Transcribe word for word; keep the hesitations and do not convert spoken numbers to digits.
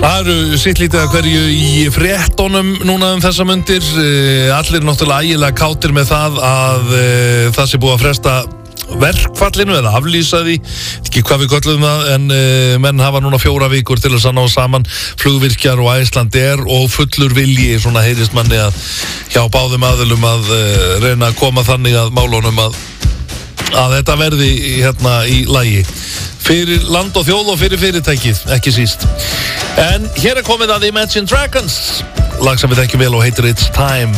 Það eru sitt lítið að hverju í fréttunum núna um þessa mundir. Allir náttúrulega ægilega kátir með það að uh, það sé búið að fresta verkfallinu eða aflýsa því, ekki hvað við köllum það, en uh, menn hafa núna fjóra vikur til þess að ná saman, flugvirkjar og Icelandair, og fullur vilji, svona heyrist manni að hjá báðum aðilum að uh, reyna að koma þannig að málunum að, að þetta verði hérna í lagi. Fyrir land og þjóð og fyrir fyrirtækið, ekki síst. En hér er komið að Imagine Dragons, lag sem við þekkjum vel og heitir It's Time.